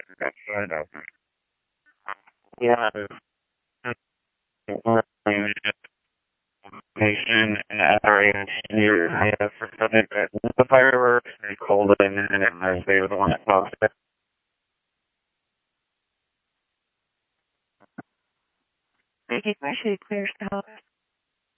that side of it. Yeah, nation and area near for something that the fireworks they called it in and they were the one that caused it. Make it actually clear stuff.